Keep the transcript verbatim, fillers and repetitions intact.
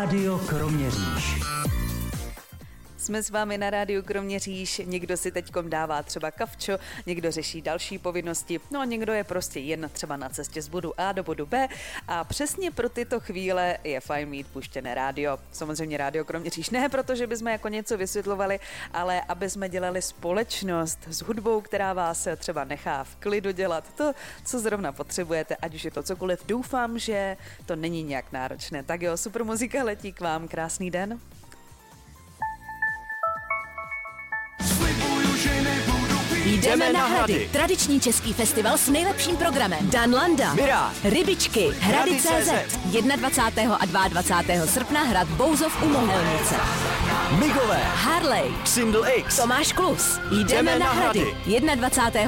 Rádio Kroměříž. Jsme s vámi na rádiu Kroměříž, někdo si teďkom dává třeba kavčo, někdo řeší další povinnosti, no a někdo je prostě jen třeba na cestě z bodu A do bodu B a přesně pro tyto chvíle je fajn mít puštěné rádio. Samozřejmě rádio Kroměříž ne, protože bychom jako něco vysvětlovali, ale aby jsme dělali společnost s hudbou, která vás třeba nechá v klidu dělat to, co zrovna potřebujete, ať už je to cokoliv. Doufám, že to není nějak náročné. Tak jo, super muzika letí k vám, krásný den. Jdeme na Hrady. Tradiční český festival s nejlepším programem. Dan Landa, Mirá, Rybičky, Hrady tečka cé zet. dvacátého prvního a dvacátého druhého srpna Hrad Bouzov u Mohelnice. Migové, Harley, Symbol X, Tomáš Klus. Jdeme, Jdeme na na Hrady. Hrady. dvacátého prvního